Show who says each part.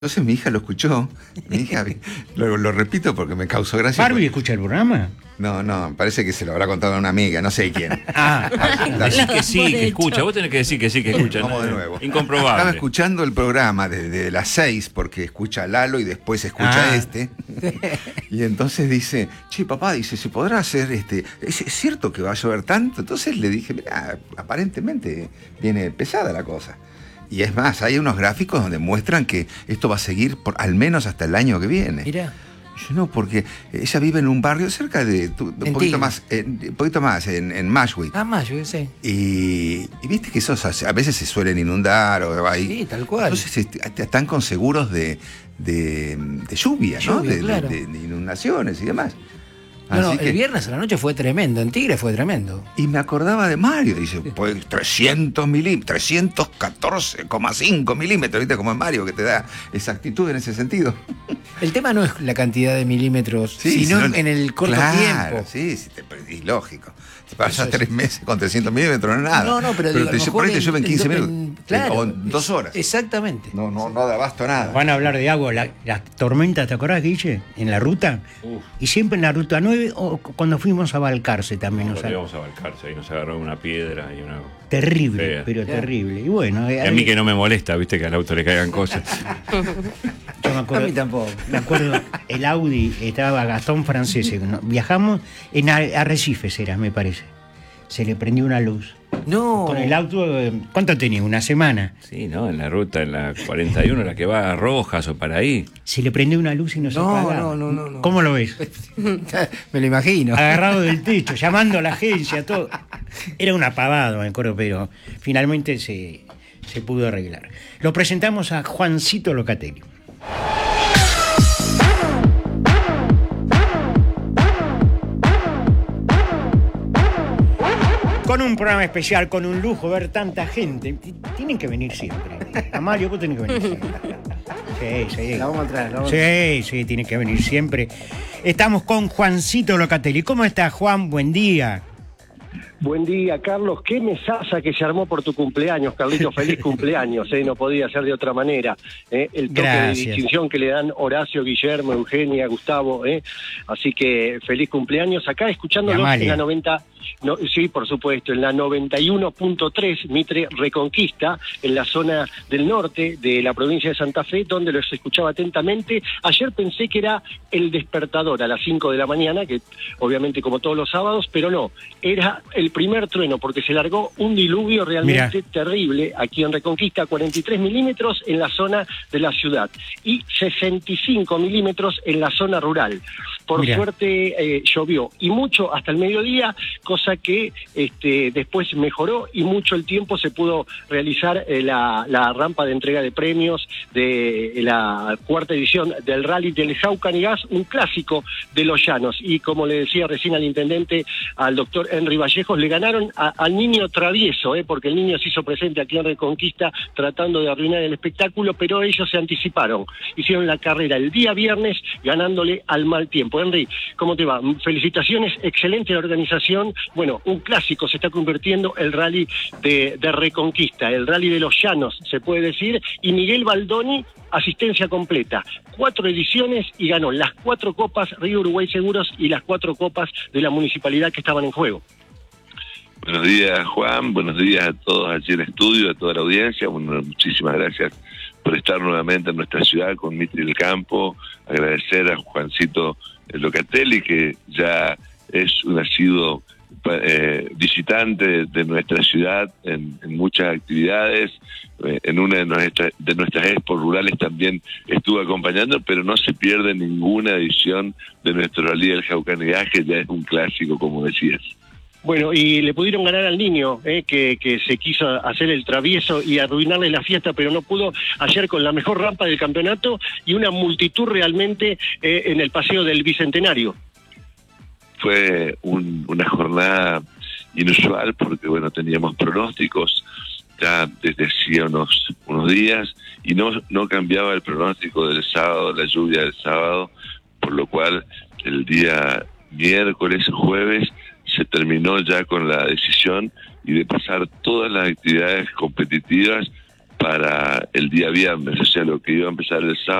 Speaker 1: Entonces mi hija lo escuchó, mi hija, lo repito porque me causó gracia.
Speaker 2: ¿Barbie escucha el programa?
Speaker 1: No, parece que se lo habrá contado a una amiga, no sé quién.
Speaker 3: Decir que sí, que escucha. Vos tenés que decir que sí, que escucha.
Speaker 1: Vamos de nuevo.
Speaker 3: Incomprobable.
Speaker 1: Estaba escuchando el programa desde las 6 porque escucha a Lalo y después escucha Y entonces dice, che, papá, dice, ¿se podrá hacer ¿Es cierto que va a llover tanto? Entonces le dije, mira, aparentemente viene pesada la cosa. Y es más, hay unos gráficos donde muestran que esto va a seguir al menos hasta el año que viene.
Speaker 2: Mira.
Speaker 1: Yo no, porque ella vive en un barrio cerca de un poquito más en Mashwick.
Speaker 2: Mashwick, sí.
Speaker 1: Y viste que esos a veces se suelen inundar o ahí.
Speaker 2: Sí, tal cual.
Speaker 1: Entonces están con seguros de lluvia, ¿no?
Speaker 2: Claro.
Speaker 1: De inundaciones y demás.
Speaker 2: No, el viernes a la noche fue tremendo, en Tigre fue tremendo.
Speaker 1: Y me acordaba de Mario, dice, pues 300 milímetros, 314,5 milímetros, ¿viste? Como es Mario, que te da exactitud en ese sentido.
Speaker 2: El tema no es la cantidad de milímetros, sino en el corto tiempo.
Speaker 1: Sí, te perdís, lógico. Te pasas 3 meses con 300 milímetros, no es nada.
Speaker 2: No, pero digo,
Speaker 1: por ahí te llueve en 15 minutos.
Speaker 2: Claro,
Speaker 1: o en 2 horas.
Speaker 2: Exactamente.
Speaker 1: No da abasto a nada.
Speaker 4: Van a hablar de agua, las tormentas, ¿te acordás, Guille? En la ruta. Y siempre en la ruta 9, o cuando fuimos a Balcarce también.
Speaker 3: Cuando íbamos a Balcarce, ahí nos agarró una piedra y una...
Speaker 4: Terrible,
Speaker 3: fea.
Speaker 4: Pero terrible. Y bueno...
Speaker 3: Y a mí que no me molesta, viste, que al auto le caigan cosas.
Speaker 4: Yo me acuerdo,
Speaker 2: a mí tampoco.
Speaker 4: Me acuerdo, el Audi, estaba Gastón Francese. Viajamos en Arrecifes, me parece. Se le prendió una luz.
Speaker 2: No.
Speaker 4: Con el auto, ¿cuánto tenía? ¿Una semana?
Speaker 3: Sí, ¿no? En la ruta, en la 41, la que va a Rojas o para ahí.
Speaker 4: Se le prendió una luz y no se apagaba.
Speaker 2: No.
Speaker 4: ¿Cómo lo ves?
Speaker 2: Me lo imagino.
Speaker 4: Agarrado del techo, llamando a la agencia, todo. Era una pavada, me acuerdo, pero finalmente se pudo arreglar. Lo presentamos a Juancito Locatelli. Con un programa especial, con un lujo, ver tanta gente. Tienen que venir siempre. A Mario, vos tenés que venir siempre. Sí.
Speaker 2: La vamos a traer.
Speaker 4: Sí, tiene que venir siempre. Estamos con Juancito Locatelli. ¿Cómo estás, Juan? Buen día.
Speaker 5: Buen día, Carlos. Qué mesaza que se armó por tu cumpleaños, Carlito. Feliz cumpleaños, no podía ser de otra manera. El toque de distinción que le dan Horacio, Guillermo, Eugenia, Gustavo. Así que feliz cumpleaños. Acá escuchándolos en la 90... No, sí, por supuesto, en la 91.3 Mitre Reconquista, en la zona del norte de la provincia de Santa Fe, donde los escuchaba atentamente. Ayer pensé que era el despertador a las 5 de la mañana, que obviamente como todos los sábados, pero no, era el primer trueno, porque se largó un diluvio realmente terrible aquí en Reconquista, 43 milímetros en la zona de la ciudad y 65 milímetros en la zona rural. Por suerte llovió y mucho hasta el mediodía, cosa que después mejoró y mucho el tiempo se pudo realizar la rampa de entrega de premios de la cuarta edición del Rally del Jaucan-y-Gas, un clásico de los llanos. Y como le decía recién al intendente, al doctor Henry Vallejos, le ganaron al niño travieso, porque el niño se hizo presente aquí en Reconquista tratando de arruinar el espectáculo, pero ellos se anticiparon. Hicieron la carrera el día viernes ganándole al mal tiempo. Henry, ¿cómo te va? Felicitaciones, excelente la organización. Bueno, un clásico se está convirtiendo el rally de Reconquista, el rally de los llanos, se puede decir, y Miguel Baldoni, asistencia completa, 4 ediciones y ganó las 4 copas Río Uruguay Seguros y las 4 copas de la municipalidad que estaban en juego.
Speaker 6: Buenos días, Juan, buenos días a todos allí en el estudio, a toda la audiencia. Bueno, muchísimas gracias por estar nuevamente en nuestra ciudad con Mitri del Campo, agradecer a Juancito Locatelli, que ya es un asiduo visitante de nuestra ciudad en muchas actividades. En una de nuestras expos rurales también estuvo acompañando, pero no se pierde ninguna edición de nuestro Rally del Jaucan-y-Gas, que ya es un clásico, como decías.
Speaker 5: Bueno, y le pudieron ganar al niño, que se quiso hacer el travieso y arruinarle la fiesta, pero no pudo, ayer con la mejor rampa del campeonato y una multitud realmente en el paseo del Bicentenario.
Speaker 6: Fue una jornada inusual porque, bueno, teníamos pronósticos ya desde hacía unos días y no cambiaba el pronóstico del sábado, la lluvia del sábado, por lo cual el día miércoles, jueves, se terminó ya con la decisión y de pasar todas las actividades competitivas para el día viernes, o sea, lo que iba a empezar el sábado